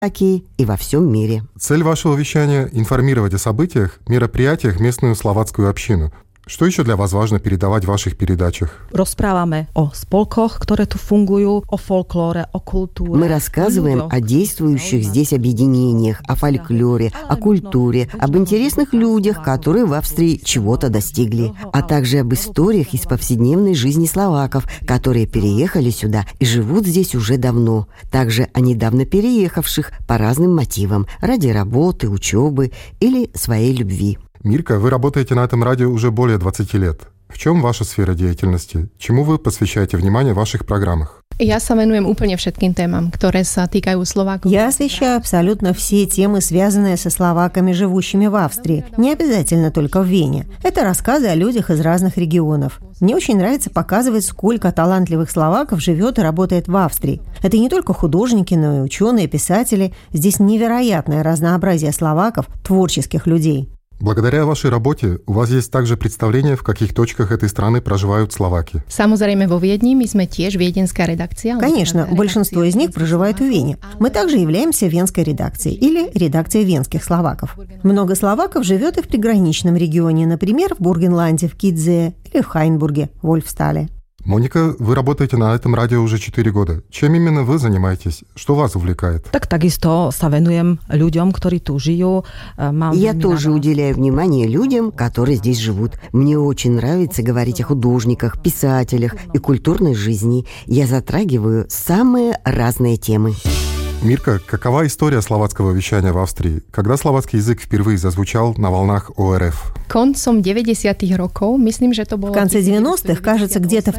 Словакии и во всем мире. Цель вашего вещания – информировать о событиях, мероприятиях местную словацкую общину. Что еще для вас важно передавать в ваших передачах? Rozprávame o spolkoch, ktoré tu fungujú, o folklóre, o kultúre. Мы рассказываем о действующих здесь объединениях, о фольклоре, о культуре, об интересных людях, которые в Австрии чего-то достигли, а также об историях из повседневной жизни словаков, которые переехали сюда и живут здесь уже давно. Также о недавно переехавших по разным мотивам, ради работы, учебы или своей любви. Мирка, вы работаете на этом радио уже более 20 лет. В чем ваша сфера деятельности? Чему вы посвящаете внимание в ваших программах? Я sa venujem úplne všetkým témam, ktoré sa týkajú Slovákov. Я освещаю абсолютно все темы, связанные со словаками, живущими в Австрии. Не обязательно только в Вене. Это рассказы о людях из разных регионов. Мне очень нравится показывать, сколько талантливых словаков живет и работает в Австрии. Это не только художники, но и ученые, писатели. Здесь невероятное разнообразие словаков, творческих людей. Благодаря вашей работе у вас есть также представление, в каких точках этой страны проживают словаки. Samozrejme vo Viedni, my sme tiež viedenská redakcia. Конечно, большинство из них проживает в Вене. Мы также являемся венской редакцией или редакцией венских словаков. Много словаков живет и в приграничном регионе, например, в Бургенланде, в Кидзе или в Хайнбурге, в Вольфстале. Моника, вы работаете на этом радио уже 4 года. Чем именно вы занимаетесь? Что вас увлекает? Takisto sa venujem ľuďom, ktorí tu žijú. Я тоже уделяю внимание людям, которые здесь живут. Мне очень нравится говорить о художниках, писателях и культурной жизни. Я затрагиваю самые разные темы. Мирка, какова история словацкого вещания в Австрии? Когда словацкий язык впервые зазвучал на волнах ОРФ? Koncom 90-х роков, myslím, že to bolo... В конце 90-х, кажется, где-то в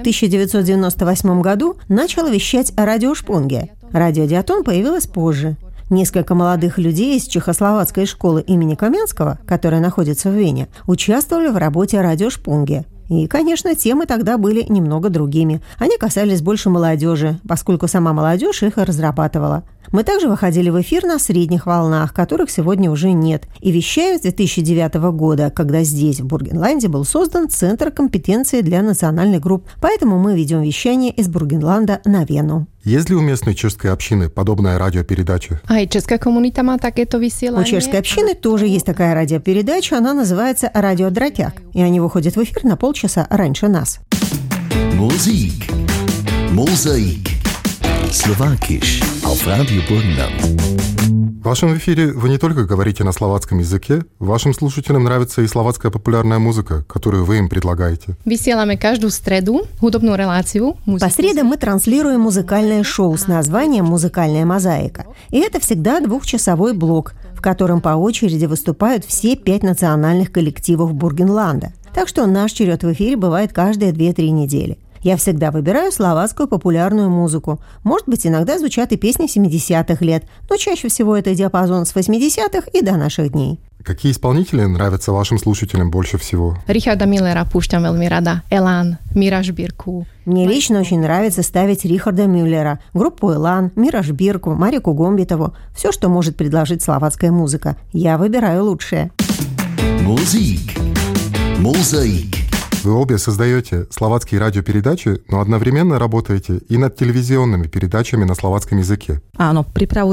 1998 году, начало вещать радио Шпунге. Радио Диатон появилось позже. Несколько молодых людей из чехословацкой школы имени Каменского, которая находится в Вене, участвовали в работе радио Шпунге. И, конечно, темы тогда были немного другими. Они касались больше молодежи, поскольку сама молодежь их и разрабатывала. Мы также выходили в эфир на средних волнах, которых сегодня уже нет, и вещаем с 2009 года, когда здесь, в Бургенланде, был создан Центр компетенции для национальных групп. Поэтому мы ведем вещание из Бургенланда на Вену. Есть ли у местной чешской общины подобная радиопередача? Aj česká komunita má takéto vysielanie. У чешской общины тоже есть такая радиопередача, она называется «Радио Дротяк», и они выходят в эфир на полчаса раньше нас. Musik, Mosaik, Slowakisch auf Radio Burgenland. В вашем эфире вы не только говорите на словацком языке, вашим слушателям нравится и словацкая популярная музыка, которую вы им предлагаете. Vysielame každú stredu hudobnú reláciu. По средам мы транслируем музыкальное шоу с названием «Музыкальная мозаика». И это всегда 2-часовой блок, в котором по очереди выступают все 5 национальных коллективов Бургенланда. Так что наш черед в эфире бывает каждые 2-3 недели. Я всегда выбираю словацкую популярную музыку. Может быть, иногда звучат и песни 70-х лет, но чаще всего это диапазон с 80-х и до наших дней. Какие исполнители нравятся вашим слушателям больше всего? Рихарда Миллера пúšťam veľmi rada. Элан, Мира Жбирку. Мне лично очень нравится ставить Рихарда Мюллера, группу «Элан», Мира Жбирку, Марику Гомбитову. Все, что может предложить словацкая музыка. Я выбираю лучшее. Musik, Mosaik. Вы обе создаете словацкие радиопередачи, но одновременно работаете и над телевизионными передачами на словацком языке. Áno,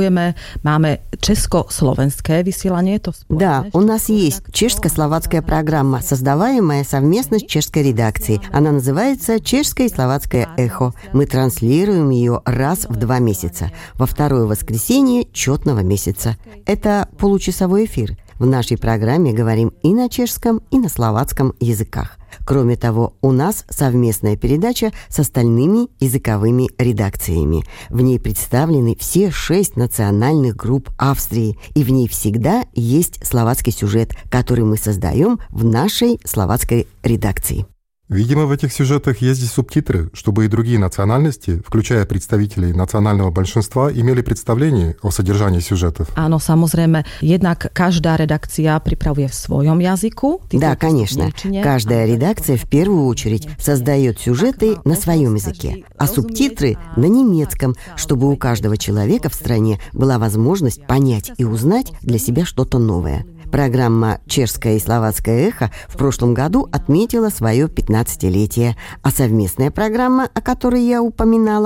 máme česko-slovenské vysielanie. Да, у нас есть чешско-словацкая программа, создаваемая совместно с чешской редакцией. Она называется «Чешское и словацкое эхо». Мы транслируем ее раз в 2 месяца, во второе воскресенье четного месяца. Это получасовой эфир. В нашей программе говорим и на чешском, и на словацком языках. Кроме того, у нас совместная передача с остальными языковыми редакциями. В ней представлены все 6 национальных групп Австрии, и в ней всегда есть словацкий сюжет, который мы создаем в нашей словацкой редакции. Видимо, в этих сюжетах есть и субтитры, чтобы и другие национальности, включая представителей национального большинства, имели представление о содержании сюжетов. Áno, samozrejme, jednak každá redakcia pripravuje v svojom jazyku. Да, конечно. Каждая редакция в первую очередь создает сюжеты на своем языке, а субтитры на немецком, чтобы у каждого человека в стране была возможность понять и узнать для себя что-то новое. Программа «Чешское и словацкое эхо» в прошлом году отметила свое 15-летие, а совместная программа, о которой я упоминала,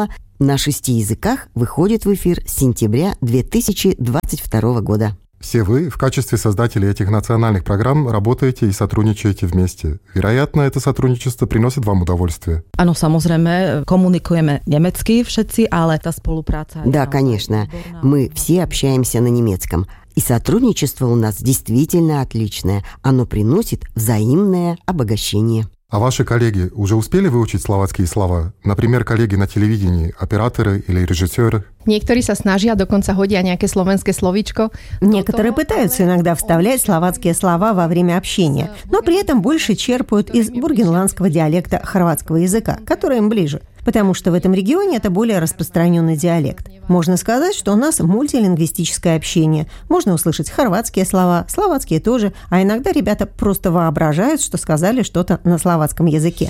на 6 языках выходит в эфир с сентября 2022 года. Все вы в качестве создателей этих национальных программ работаете и сотрудничаете вместе. Вероятно, это сотрудничество приносит вам удовольствие. Áno, samozrejme, komunikujeme nemecky všetci, ale tá spolupráca... Да, конечно. Мы все общаемся на немецком. И сотрудничество у нас действительно отличное. Оно приносит взаимное обогащение. А ваши коллеги уже успели выучить словацкие слова? Например, коллеги на телевидении, операторы или режиссеры? Niektorí sa snažia, dokonca hodia nejaké slovenské slovíčko. Некоторые пытаются иногда вставлять словацкие слова во время общения, но при этом больше черпают из бургенландского диалекта хорватского языка, который им ближе, потому что в этом регионе это более распространенный диалект. Можно сказать, что у нас мультилингвистическое общение. Можно услышать хорватские слова, словацкие тоже, а иногда ребята просто воображают, что сказали что-то на словацком языке.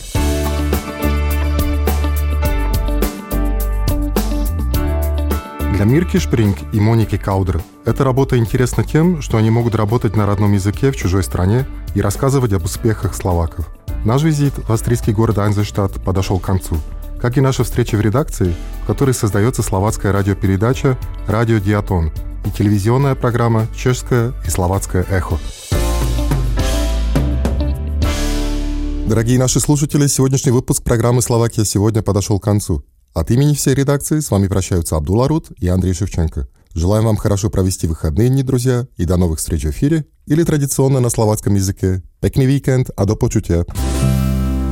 Для Мирки Шпринг и Моники Каудер эта работа интересна тем, что они могут работать на родном языке в чужой стране и рассказывать об успехах словаков. Наш визит в австрийский город Айнзенштадт подошел к концу, как и наша встреча в редакции, в которой создается словацкая радиопередача «Радио Диатон» и телевизионная программа «Чешское и словацкое эхо». Дорогие наши слушатели, сегодняшний выпуск программы «Словакия сегодня» подошел к концу. От имени всей редакции с вами прощаются Абдулла Рут и Андрей Шевченко. Желаем вам хорошо провести выходные дни, друзья, и до новых встреч в эфире или традиционно на словацком языке. Pekný víkend a do počutia.